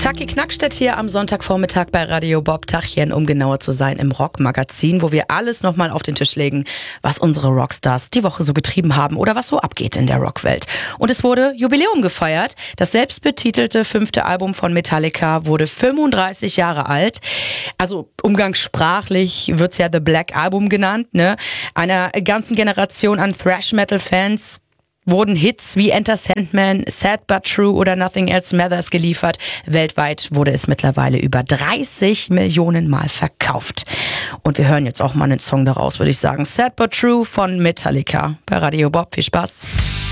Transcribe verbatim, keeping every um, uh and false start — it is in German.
Taki Knackstedt hier am Sonntagvormittag bei Radio Bob Tachchen, um genauer zu sein, im Rockmagazin, wo wir alles nochmal auf den Tisch legen, was unsere Rockstars die Woche so getrieben haben oder was so abgeht in der Rockwelt. Und es wurde Jubiläum gefeiert. Das selbstbetitelte fünfte Album von Metallica wurde fünfunddreißig Jahre alt. Also umgangssprachlich wird's ja The Black Album genannt, ne? Einer ganzen Generation an Thrash-Metal-Fans wurden Hits wie Enter Sandman, Sad But True oder Nothing Else Matters geliefert. Weltweit wurde es mittlerweile über dreißig Millionen Mal verkauft. Und wir hören jetzt auch mal einen Song daraus, würde ich sagen. Sad But True von Metallica bei Radio Bob. Viel Spaß.